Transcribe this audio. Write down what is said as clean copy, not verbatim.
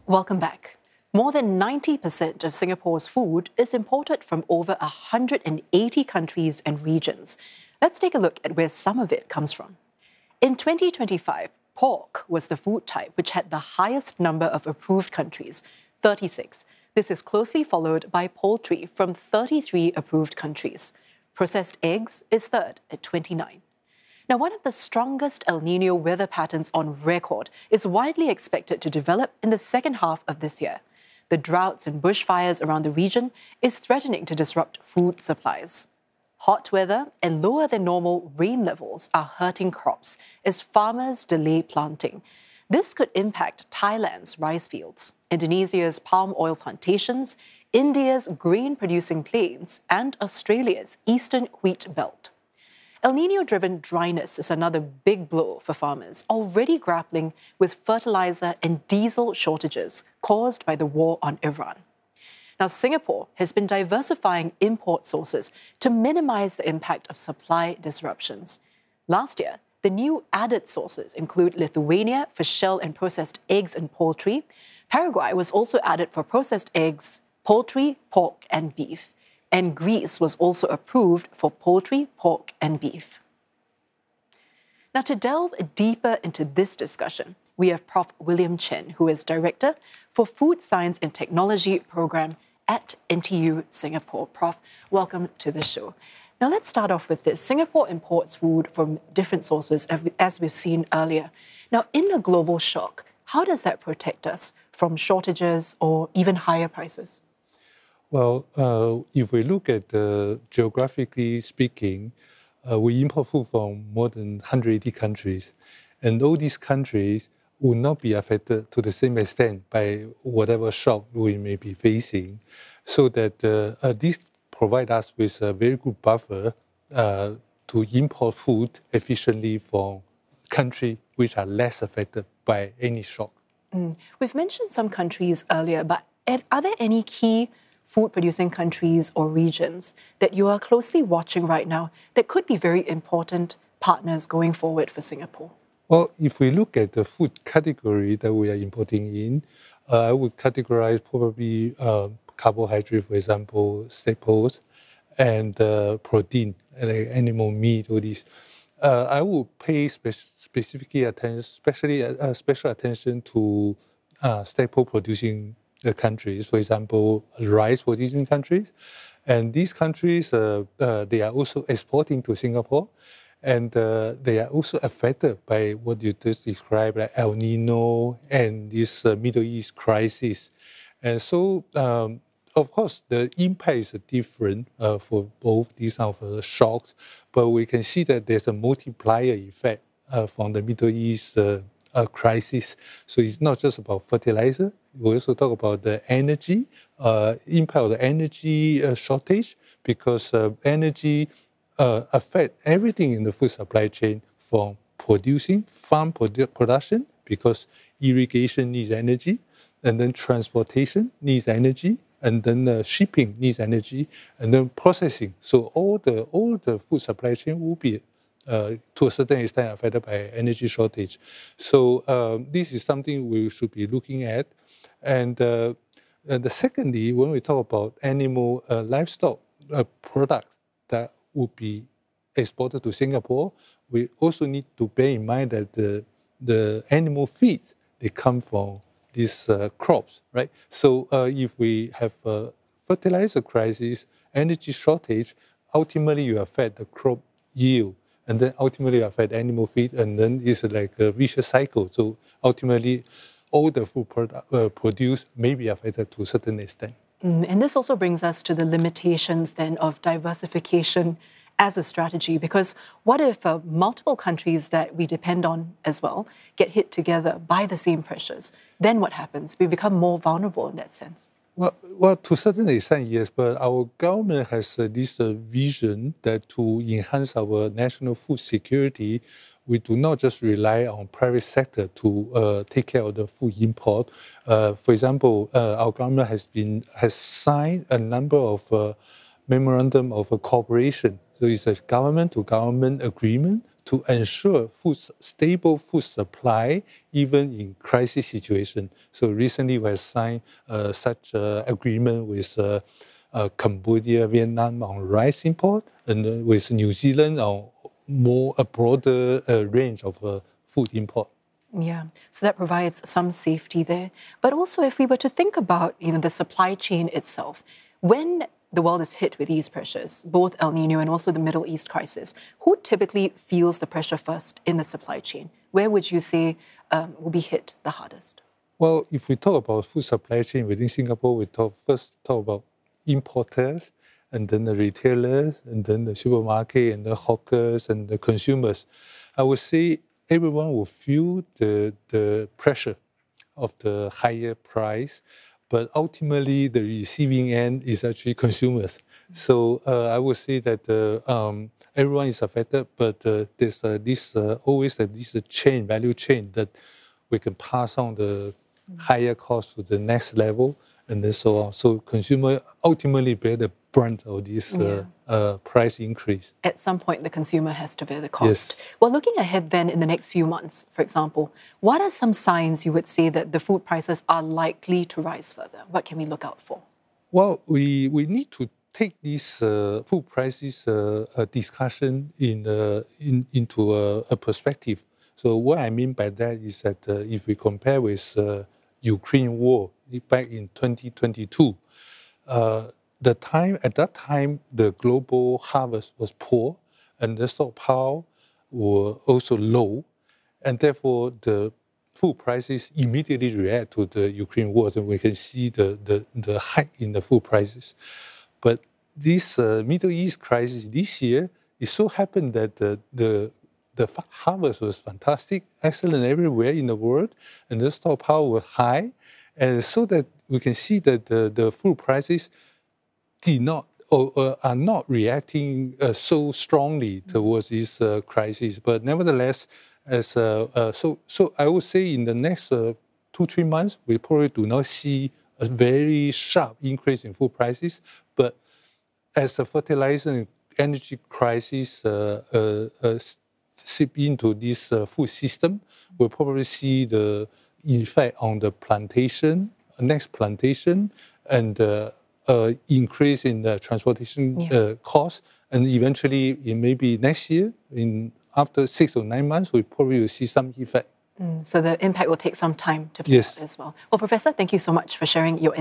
Welcome back. More than 90% of Singapore's food is imported from over 180 countries and regions. Let's take a look at where some of it comes from. In 2025, pork was the food type which had the highest number of approved countries, 36. This is closely followed by poultry from 33 approved countries. Processed eggs is third at 29. Now, one of the strongest El Nino weather patterns on record is widely expected to develop in the second half of this year. The droughts and bushfires around the region is threatening to disrupt food supplies. Hot weather and lower than normal rain levels are hurting crops as farmers delay planting. This could impact Thailand's rice fields, Indonesia's palm oil plantations, India's grain-producing plains, and Australia's eastern wheat belt. El Nino-driven dryness is another big blow for farmers already grappling with fertilizer and diesel shortages caused by the war on Iran. Now, Singapore has been diversifying import sources to minimize the impact of supply disruptions. Last year, the new added sources include Lithuania for shell and processed eggs and poultry. Paraguay was also added for processed eggs, poultry, pork, and beef. And Greece was also approved for poultry, pork, and beef. Now, to delve deeper into this discussion, we have Prof. William Chen, who is Director for Food Science and Technology Program at NTU Singapore. Prof, welcome to the show. Now, let's start off with this. Singapore imports food from different sources, as we've seen earlier. Now, in a global shock, how does that protect us from shortages or even higher prices? Well, if we look at geographically speaking, we import food from more than 180 countries. And all these countries will not be affected to the same extent by whatever shock we may be facing. So that this provides us with a very good buffer to import food efficiently from countries which are less affected by any shock. We've mentioned some countries earlier, but are there any key food-producing countries or regions that you are closely watching right now that could be very important partners going forward for Singapore? Well, if we look at the food category that we are importing in, I would categorize probably carbohydrate, for example, staples, and protein, like animal meat, all these. I would pay special attention to staple-producing countries, for example, rice-producing countries. And these countries, they are also exporting to Singapore. And they are also affected by what you just described, like El Nino and this Middle East crisis. And so, of course, the impact is different for both these shocks. But we can see that there's a multiplier effect from the Middle East crisis. So it's not just about fertilizer. We also talk about the energy, impact of the energy shortage, because energy affect everything in the food supply chain, from producing, farm production, because irrigation needs energy, and then transportation needs energy, and then shipping needs energy, and then processing. So all the food supply chain will be to a certain extent affected by energy shortage. So this is something we should be looking at. And secondly, when we talk about animal livestock products that would be exported to Singapore, we also need to bear in mind that the animal feeds, they come from these crops, right? So if we have a fertilizer crisis, energy shortage, ultimately you affect the crop yield, and then ultimately affect animal feed, and then it's like a vicious cycle. So ultimately, all the food produced may be affected to a certain extent. And this also brings us to the limitations then of diversification as a strategy, because what if multiple countries that we depend on as well get hit together by the same pressures? Then what happens? We become more vulnerable in that sense. Well, to a certain extent, yes, but our government has this vision that to enhance our national food security, we do not just rely on private sector to take care of the food import. For example, our government has signed a number of memorandum of cooperation. So it's a government-to-government agreement to ensure stable food supply even in crisis situation. So recently we have signed such agreement with Cambodia, Vietnam on rice import, and with New Zealand on a broader range of food import. Yeah, so that provides some safety there. But also, if we were to think about, the supply chain itself, when the world is hit with these pressures, both El Nino and also the Middle East crisis, who typically feels the pressure first in the supply chain? Where would you say will be hit the hardest? Well, if we talk about food supply chain within Singapore, we first talk about importers, and then the retailers, and then the supermarket, and the hawkers, and the consumers. I would say everyone will feel the pressure of the higher price, but ultimately the receiving end is actually consumers. So I would say that everyone is affected, but there's always this value chain that we can pass on the higher cost to the next level, and then so on. So consumer ultimately bear the brunt of this price increase. At some point, the consumer has to bear the cost. Yes. Well, looking ahead then in the next few months, for example, what are some signs you would say that the food prices are likely to rise further? What can we look out for? Well, we need to take this food prices discussion into a perspective. So what I mean by that is that if we compare with Ukraine war back in 2022, at that time the global harvest was poor and the stockpile were also low, and therefore the food prices immediately react to the Ukraine war, and we can see the hike in the food prices. But this Middle East crisis this year, it so happened that the harvest was fantastic, excellent everywhere in the world, and the stockpile were high, and so that we can see that the food prices did not or are not reacting so strongly towards this crisis. But nevertheless, so I would say in the next 2-3 months, we probably do not see a very sharp increase in food prices. But as the fertilizer and energy crisis seep into this food system, we'll probably see the effect on the next plantation, and increase in the transportation costs, and eventually, in maybe next year, after 6 or 9 months, we probably will see some effect. So the impact will take some time to play out as well. Well, Professor, thank you so much for sharing your